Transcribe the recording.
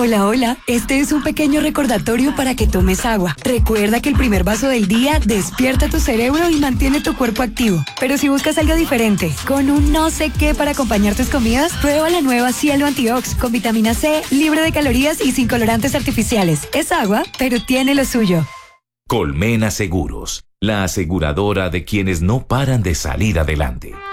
Hola, hola. Este es un pequeño recordatorio para que tomes agua. Recuerda que el primer vaso del día despierta tu cerebro y mantiene tu cuerpo activo. Pero si buscas algo diferente, con un no sé qué para acompañar tus comidas, prueba la nueva Cielo Antiox con vitamina C, libre de calorías y sin colorantes artificiales. Es agua, pero tiene lo suyo. Colmena Seguros, la aseguradora de quienes no paran de salir adelante.